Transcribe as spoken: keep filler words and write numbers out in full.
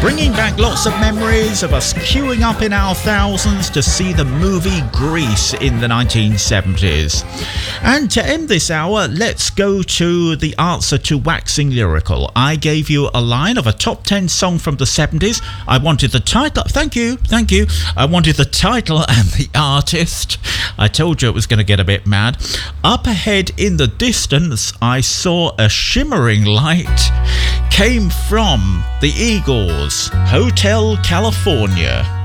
bringing back lots of memories of us queuing up in our thousands to see the movie Grease in the nineteen seventies. And to end this hour, let's go to the answer to Waxing Lyrical. I gave you a line of a top ten song from the seventies. I wanted the title. Thank you, thank you. I wanted the title and the artist. I told you it was going to get a bit mad. Up ahead in the distance, I saw a shimmering light. Came from the Eagles, Hotel California.